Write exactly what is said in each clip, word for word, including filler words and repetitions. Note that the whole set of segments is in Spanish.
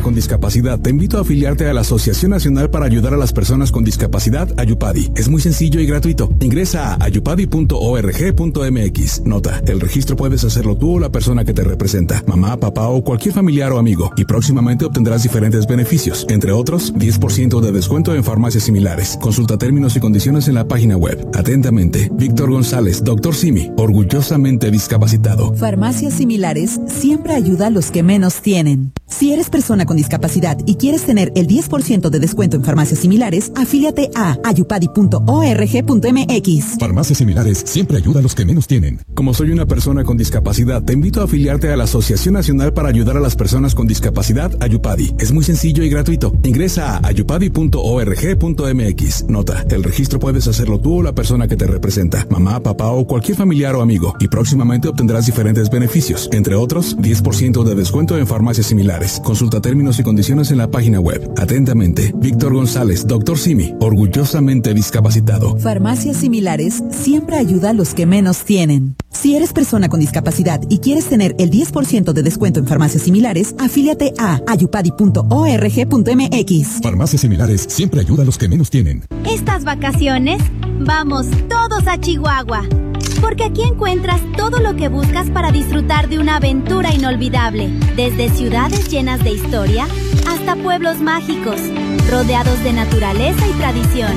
con discapacidad, te invito a afiliarte a la Asociación Nacional para Ayudar a las Personas con Discapacidad, Ayupadi. Es muy sencillo y gratuito. Ingresa a ayupadi punto org punto mx. Nota, el registro puedes hacerlo tú o la persona que te representa, mamá, papá o cualquier familiar o amigo, y próximamente obtendrás diferentes beneficios, entre otros, diez por ciento de descuento en farmacias similares. Consulta términos y condiciones en la página web. Atentamente, Víctor González, doctor Simi, orgullosamente discapacitado. Farmacias Similares siempre ayuda a los que menos tienen. Si eres persona con discapacidad y quieres tener el diez por ciento de descuento en farmacias similares, afíliate a ayupadi punto org punto mx. Farmacias Similares siempre ayuda a los que menos tienen. Como soy una persona con discapacidad, te invito a afiliarte a la Asociación Nacional para Ayudar a las Personas con Discapacidad, Ayupadi. Es muy sencillo y gratuito. Ingresa a ayupadi punto org punto mx. Nota, el registro puedes hacerlo tú o la persona que te representa, mamá, papá o cualquier familiar o amigo, y próximamente obtendrás diferentes beneficios, entre otros, diez por ciento de descuento en farmacias similares. Consulta términos y condiciones en la página web. Atentamente, Víctor González, doctor Simi, orgullosamente discapacitado. Farmacias Similares siempre ayuda a los que menos tienen. Si eres persona con discapacidad y quieres tener el diez por ciento de descuento en farmacias similares, afíliate a ayupadi punto org punto mx. Farmacias Similares siempre ayuda a los que menos tienen. Estas vacaciones, vamos todos a Chihuahua, porque aquí encuentras todo lo que buscas para disfrutar de una aventura inolvidable, desde ciudades llenas de historia hasta pueblos mágicos, rodeados de naturaleza y tradición.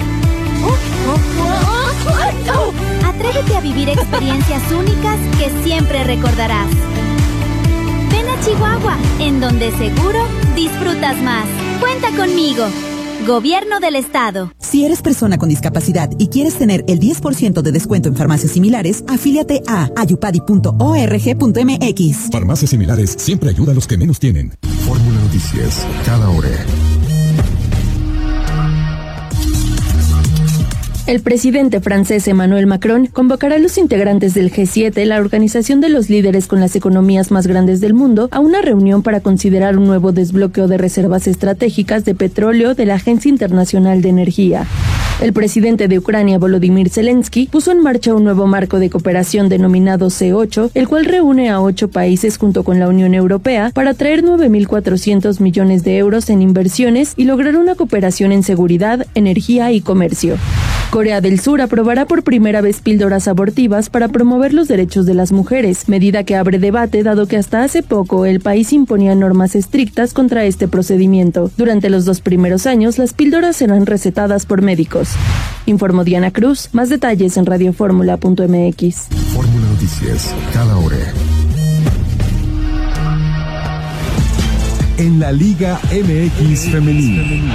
Atrévete a vivir experiencias únicas que siempre recordarás. Ven a Chihuahua, en donde seguro disfrutas más. Cuenta conmigo. Gobierno del Estado. Si eres persona con discapacidad y quieres tener el diez por ciento de descuento en farmacias similares, afíliate a ayupadi punto org punto mx. Farmacias Similares siempre ayuda a los que menos tienen. Fórmula Noticias, cada hora. El presidente francés Emmanuel Macron convocará a los integrantes del G siete, la organización de los líderes con las economías más grandes del mundo, a una reunión para considerar un nuevo desbloqueo de reservas estratégicas de petróleo de la Agencia Internacional de Energía. El presidente de Ucrania, Volodymyr Zelensky, puso en marcha un nuevo marco de cooperación denominado C ocho, el cual reúne a ocho países junto con la Unión Europea para traer nueve mil cuatrocientos millones de euros en inversiones y lograr una cooperación en seguridad, energía y comercio. Corea del Sur aprobará por primera vez píldoras abortivas para promover los derechos de las mujeres, medida que abre debate dado que hasta hace poco el país imponía normas estrictas contra este procedimiento. Durante los dos primeros años, las píldoras serán recetadas por médicos. Informó Diana Cruz. Más detalles en radioformula punto mx. Fórmula Noticias, cada hora. En la Liga M X Femenil.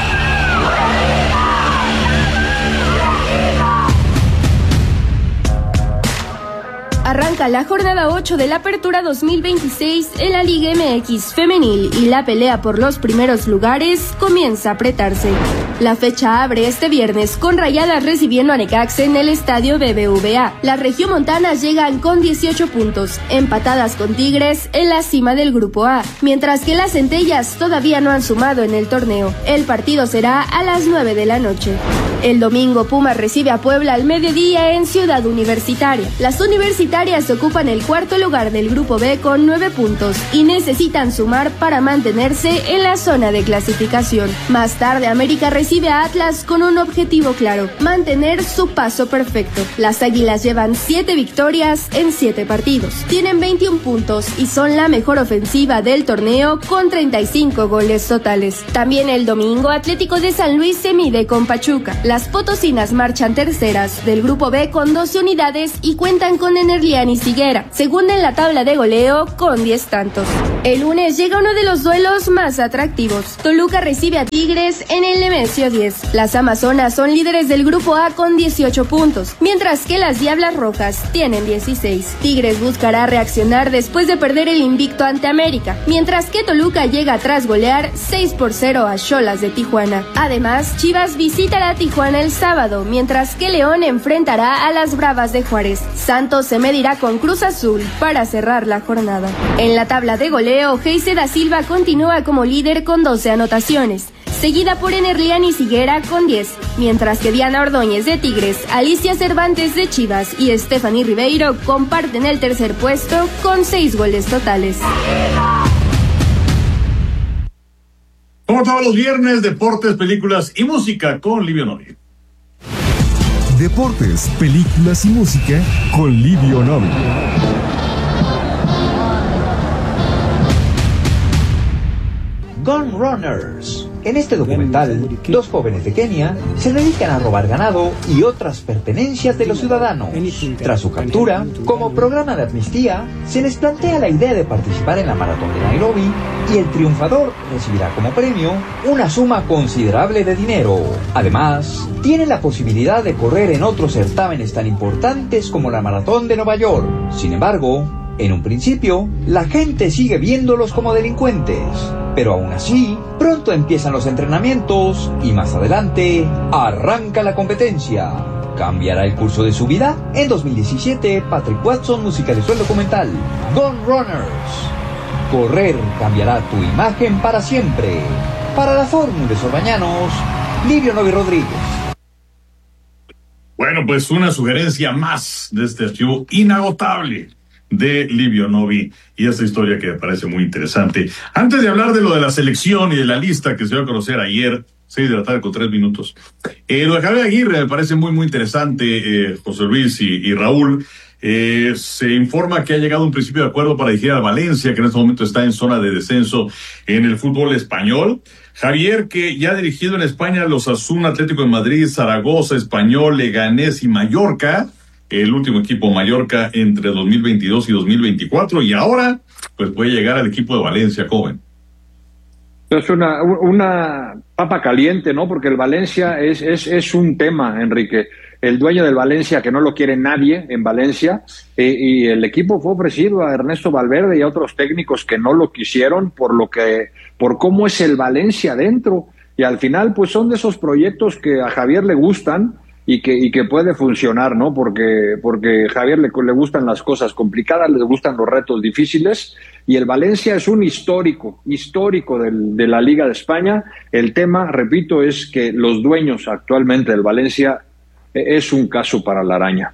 Arranca la jornada ocho de la Apertura dos mil veintiséis en la Liga M X Femenil y la pelea por los primeros lugares comienza a apretarse. La fecha abre este viernes con Rayadas recibiendo a Necaxa en el estadio B B V A. Las regiomontanas llegan con dieciocho puntos, empatadas con Tigres en la cima del Grupo A, mientras que las Centellas todavía no han sumado en el torneo. El partido será a las nueve de la noche. El domingo Pumas recibe a Puebla al mediodía en Ciudad Universitaria. Las universitarias ocupan el cuarto lugar del Grupo B con nueve puntos y necesitan sumar para mantenerse en la zona de clasificación. Más tarde América recibe a Atlas con un objetivo claro: mantener su paso perfecto. Las Águilas llevan siete victorias en siete partidos. Tienen veintiún puntos y son la mejor ofensiva del torneo con treinta y cinco goles totales. También el domingo Atlético de San Luis se mide con Pachuca. Las potosinas marchan terceras del Grupo B con doce unidades y cuentan con Enerliani Higuera, segunda en la tabla de goleo con diez tantos. El lunes llega uno de los duelos más atractivos. Toluca recibe a Tigres en el Nemesio diez. Las Amazonas son líderes del Grupo A con dieciocho puntos, mientras que las Diablas Rojas tienen dieciséis. Tigres buscará reaccionar después de perder el invicto ante América, mientras que Toluca llega tras golear seis por cero a Xolas de Tijuana. Además, Chivas visitará a Tijuana el sábado, mientras que León enfrentará a las Bravas de Juárez. Santos se medirá con Cruz Azul para cerrar la jornada. En la tabla de goleo, Geise da Silva continúa como líder con doce anotaciones, seguida por Enerliani Higuera con diez, mientras que Diana Ordóñez de Tigres, Alicia Cervantes de Chivas y Stephanie Ribeiro comparten el tercer puesto con seis goles totales. Como todos los viernes, deportes, películas y música con Livio Novi. Deportes, películas y música con Livio Novi. Gun Runners. En este documental, dos jóvenes de Kenia se dedican a robar ganado y otras pertenencias de los ciudadanos. Tras su captura, como programa de amnistía, se les plantea la idea de participar en la maratón de Nairobi y el triunfador recibirá como premio una suma considerable de dinero. Además, tienen la posibilidad de correr en otros certámenes tan importantes como la maratón de Nueva York. Sin embargo, en un principio, la gente sigue viéndolos como delincuentes, pero aún así, pronto empiezan los entrenamientos y más adelante, arranca la competencia. ¿Cambiará el curso de su vida? En dos mil diecisiete, Patrick Watson musicalizó el documental Gun Runners. Correr cambiará tu imagen para siempre. Para la Fórmula de Sorbañanos, Livio Novi Rodríguez. Bueno, pues una sugerencia más de este archivo inagotable de Livio Novi y esta historia que me parece muy interesante. Antes de hablar de lo de la selección y de la lista que se dio a conocer ayer, seis de la tarde con tres minutos, eh, lo de Javier Aguirre me parece muy muy interesante, eh, José Luis y, y Raúl. Eh, se informa que ha llegado un principio de acuerdo para dirigir a Valencia, que en este momento está en zona de descenso en el fútbol español. Javier, que ya ha dirigido en España los Osasuna, Atlético de Madrid, Zaragoza, Español, Leganés y Mallorca, el último equipo Mallorca entre dos mil veintidós y dos mil veinticuatro, y ahora pues puede llegar al equipo de Valencia, joven. Es una, una papa caliente, ¿no? Porque el Valencia es, es, es un tema, Enrique. El dueño del Valencia, que no lo quiere nadie en Valencia, eh, y el equipo fue ofrecido a Ernesto Valverde y a otros técnicos que no lo quisieron por lo que, por cómo es el Valencia dentro. Y al final, pues son de esos proyectos que a Javier le gustan, y que y que puede funcionar, ¿no? Porque porque a Javier le, le gustan las cosas complicadas, le gustan los retos difíciles, y el Valencia es un histórico, histórico del, de la Liga de España. El tema, repito, es que los dueños actualmente del Valencia eh, es un caso para la araña.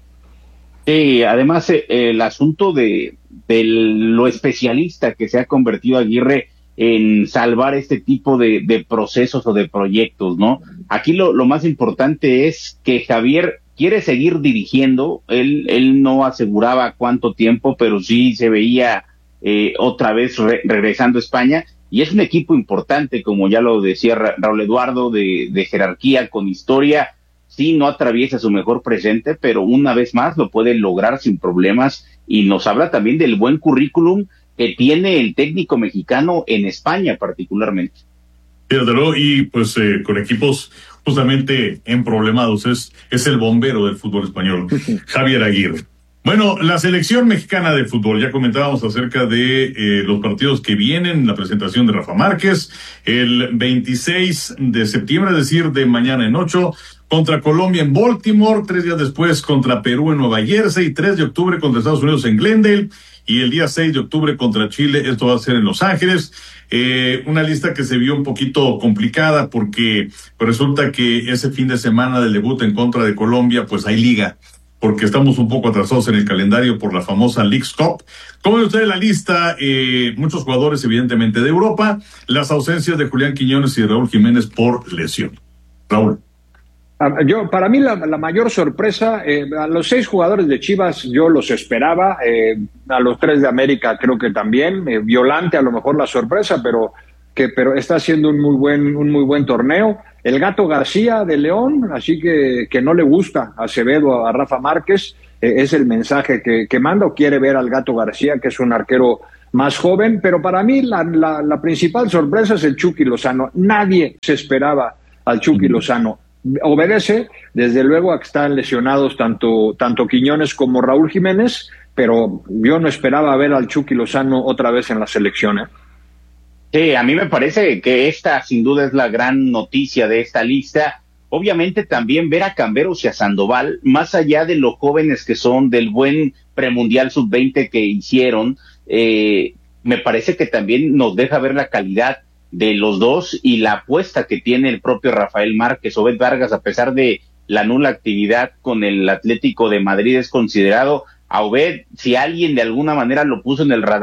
Sí, además eh, el asunto de, de lo especialista que se ha convertido Aguirre en salvar este tipo de, de procesos o de proyectos, ¿no? Aquí lo, lo más importante es que Javier quiere seguir dirigiendo. Él, él no aseguraba cuánto tiempo, pero sí se veía eh, otra vez re, regresando a España, y es un equipo importante, como ya lo decía Ra- Raúl Eduardo, de, de jerarquía, con historia. Sí, no atraviesa su mejor presente, pero una vez más lo puede lograr sin problemas, y nos habla también del buen currículum que tiene el técnico mexicano en España particularmente. Desde luego, y pues eh, con equipos justamente emproblemados, es, es el bombero del fútbol español, Javier Aguirre. Bueno, la selección mexicana de fútbol, ya comentábamos acerca de eh, los partidos que vienen, la presentación de Rafa Márquez, el veintiséis de septiembre, es decir, de mañana en ocho, contra Colombia en Baltimore, tres días después contra Perú en Nueva Jersey, tres de octubre contra Estados Unidos en Glendale, y el día seis de octubre contra Chile, esto va a ser en Los Ángeles. Eh, una lista que se vio un poquito complicada porque pues resulta que ese fin de semana del debut en contra de Colombia, pues hay liga, porque estamos un poco atrasados en el calendario por la famosa Leagues Cup. ¿Cómo ve usted la lista? Eh, muchos jugadores evidentemente de Europa, las ausencias de Julián Quiñones y de Raúl Jiménez por lesión. Raúl. Yo, para mí la, la mayor sorpresa, eh, a los seis jugadores de Chivas yo los esperaba, eh, a los tres de América creo que también, eh, Violante a lo mejor la sorpresa, pero que pero está haciendo un muy buen un muy buen torneo. El Gato García de León, así que que no le gusta a Acevedo, a Rafa Márquez, eh, es el mensaje que, que manda, o quiere ver al Gato García, que es un arquero más joven, pero para mí la, la, la principal sorpresa es el Chucky Lozano. Nadie se esperaba al Chucky Lozano. Obedece, desde luego, a que están lesionados tanto, tanto Quiñones como Raúl Jiménez, pero yo no esperaba ver al Chucky Lozano otra vez en la selección, ¿eh? Sí, a mí me parece que esta sin duda es la gran noticia de esta lista. Obviamente también ver a Camberos y a Sandoval, más allá de los jóvenes que son, del buen premundial sub veinte que hicieron, eh, me parece que también nos deja ver la calidad de los dos y la apuesta que tiene el propio Rafael Márquez. Obed Vargas, a pesar de la nula actividad con el Atlético de Madrid, es considerado a Obed, si alguien de alguna manera lo puso en el radar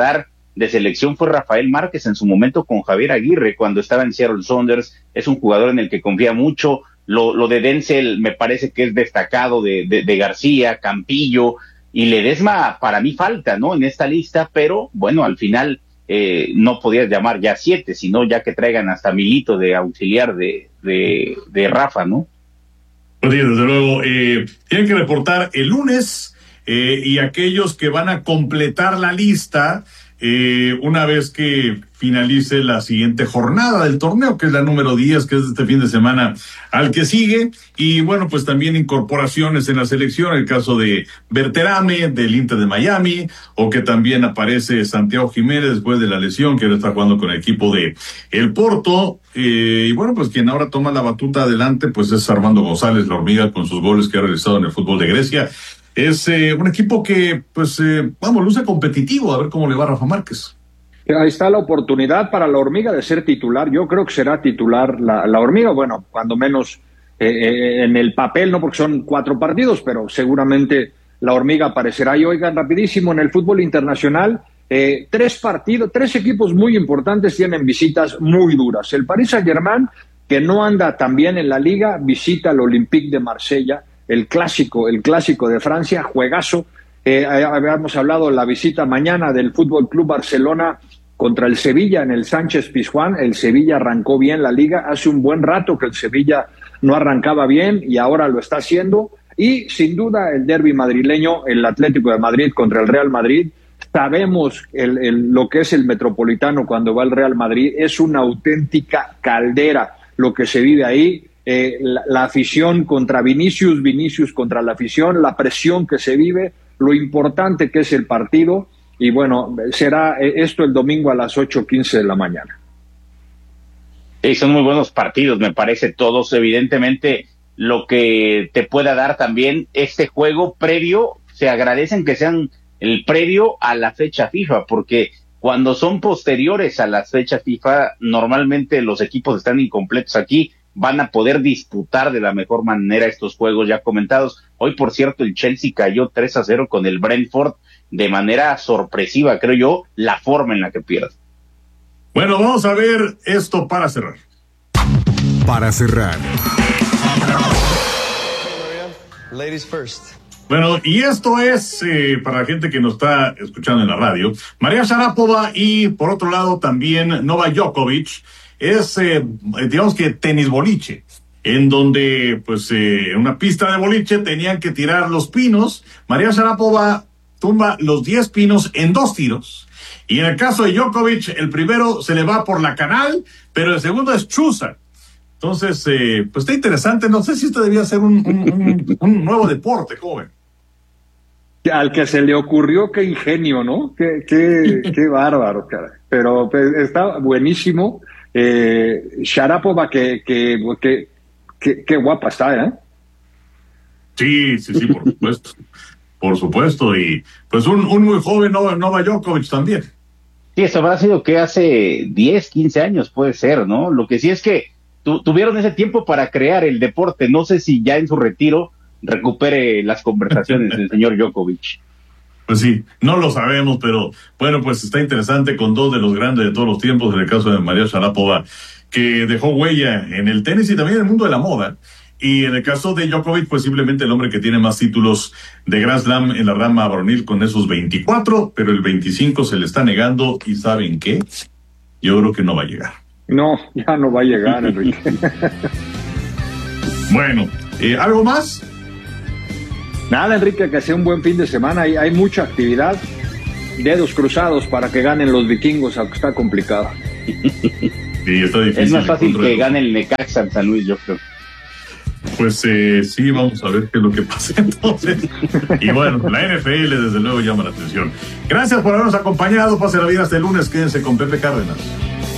de selección fue Rafael Márquez en su momento con Javier Aguirre cuando estaba en Seattle Sounders. Es un jugador en el que confía mucho. Lo, lo de Denzel me parece que es destacado, de, de, de García, Campillo, y Ledesma para mí falta, ¿no? En esta lista, pero bueno, al final eh, no podías llamar ya siete, sino ya que traigan hasta Milito de auxiliar de, de, de Rafa, ¿no? Pues sí, desde luego, eh, tienen que reportar el lunes eh, y aquellos que van a completar la lista eh, una vez que finalice la siguiente jornada del torneo, que es la número diez, que es este fin de semana al que sigue. Y bueno, pues también incorporaciones en la selección, el caso de Berterame, del Inter de Miami, o que también aparece Santiago Jiménez después de la lesión, que ahora está jugando con el equipo de el Porto. Eh, y bueno, pues quien ahora toma la batuta adelante, pues es Armando González, la hormiga, con sus goles que ha realizado en el fútbol de Grecia. Es eh, un equipo que, pues, eh, vamos, luce competitivo, a ver cómo le va a Rafa Márquez. Ahí está la oportunidad para la hormiga de ser titular. Yo creo que será titular la, la hormiga, bueno, cuando menos eh, eh, en el papel, no porque son cuatro partidos, pero seguramente la hormiga aparecerá. Y oigan, rapidísimo, en el fútbol internacional, eh, tres partidos, tres equipos muy importantes tienen visitas muy duras. El Paris Saint-Germain, que no anda tan bien en la liga, visita al Olympique de Marsella. El clásico, el clásico de Francia, juegazo. Eh, habíamos hablado de la visita mañana del Fútbol Club Barcelona contra el Sevilla en el Sánchez Pizjuán. El Sevilla arrancó bien la liga. Hace un buen rato que el Sevilla no arrancaba bien y ahora lo está haciendo. Y sin duda el derbi madrileño, el Atlético de Madrid contra el Real Madrid. Sabemos el, el, lo que es el Metropolitano cuando va el Real Madrid. Es una auténtica caldera lo que se vive ahí. Eh, la, la afición contra Vinicius, Vinicius contra la afición, la presión que se vive, lo importante que es el partido. Y bueno, será esto el domingo a las ocho quince de la mañana. Sí, son muy buenos partidos, me parece, todos. Evidentemente, lo que te pueda dar también este juego previo, se agradecen que sean el previo a la fecha FIFA, porque cuando son posteriores a la fecha FIFA, normalmente los equipos están incompletos aquí, van a poder disputar de la mejor manera estos juegos ya comentados. Hoy, por cierto, el Chelsea cayó tres a cero con el Brentford de manera sorpresiva, creo yo, la forma en la que pierde. Bueno, vamos a ver esto para cerrar. Para cerrar. Ladies first. Bueno, y esto es eh, para la gente que nos está escuchando en la radio. María Sharapova y, por otro lado, también Novak Djokovic. Es, eh, digamos que tenis boliche, en donde, pues, eh, en una pista de boliche tenían que tirar los pinos. María Sharapova tumba los diez pinos en dos tiros. Y en el caso de Djokovic, el primero se le va por la canal, pero el segundo es chuza. Entonces, eh, pues está interesante. No sé si esto debía ser un, un, un, un nuevo deporte, joven. Al que se le ocurrió, qué ingenio, ¿no? Qué, qué, qué bárbaro, cara. Pero pues, está buenísimo. Eh, Sharapova, que, que, que, que, que guapa está, ¿eh? Sí, sí, sí, por supuesto. Por supuesto. Y pues un, un muy joven Novak Djokovic también. Sí, eso habrá sido que hace diez, quince años puede ser, ¿no? Lo que sí es que tu, tuvieron ese tiempo para crear el deporte. No sé si ya en su retiro recupere las conversaciones del señor Djokovic. Pues sí, no lo sabemos, pero bueno, pues está interesante con dos de los grandes de todos los tiempos, en el caso de María Sharapova, que dejó huella en el tenis y también en el mundo de la moda. Y en el caso de Djokovic, pues simplemente el hombre que tiene más títulos de Grand Slam en la rama varonil con esos veinticuatro, pero el veinticinco se le está negando. ¿Y saben qué? Yo creo que no va a llegar. No, ya no va a llegar, Enrique. Bueno, eh, ¿algo más? Nada, Enrique, que sea un buen fin de semana. Hay, hay mucha actividad. Dedos cruzados para que ganen los vikingos, aunque está complicado. Sí, está difícil. Es más fácil que gane el Necaxa en San Luis, yo creo. Pues eh, sí, vamos a ver qué es lo que pasa entonces. Y bueno, la N F L desde luego llama la atención. Gracias por habernos acompañado. Pase la vida hasta el lunes. Quédense con Pepe Cárdenas.